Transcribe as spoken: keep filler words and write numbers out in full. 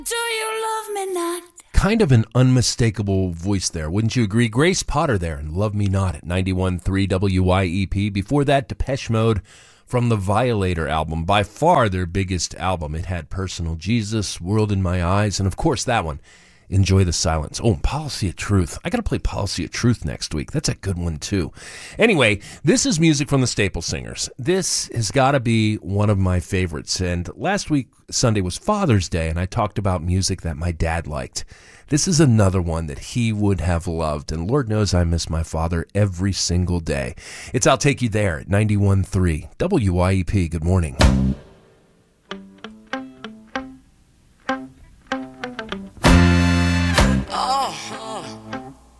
Do you love me not? Kind of an unmistakable voice there, wouldn't you agree? Grace Potter there, and Love Me Not at ninety-one point three W Y E P. Before that, Depeche Mode from the Violator album, by far their biggest album. It had Personal Jesus, World in My Eyes, and of course that one, Enjoy the Silence. Oh, and Policy of Truth. I got to play Policy of Truth next week. That's a good one, too. Anyway, this is music from the Staple Singers. This has got to be one of my favorites. And last week, Sunday, was Father's Day, and I talked about music that my dad liked. This is another one that he would have loved, and Lord knows I miss my father every single day. It's I'll Take You There at ninety-one point three W Y E P. Good morning.